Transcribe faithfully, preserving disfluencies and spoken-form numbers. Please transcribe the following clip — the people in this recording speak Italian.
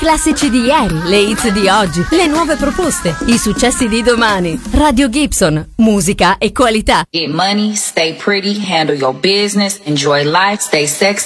Classici di ieri, le hits di oggi, le nuove proposte, i successi di domani. Radio Gibson, musica e qualità. Get money, stay pretty, handle your business, enjoy life, stay sexy.